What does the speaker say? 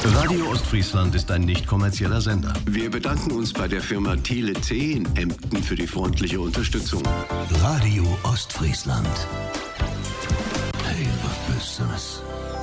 Radio Ostfriesland ist ein nicht kommerzieller Sender. Wir bedanken uns bei der Firma Thiele T. in Emden für die freundliche Unterstützung. Radio Ostfriesland. Hey, was Besseres.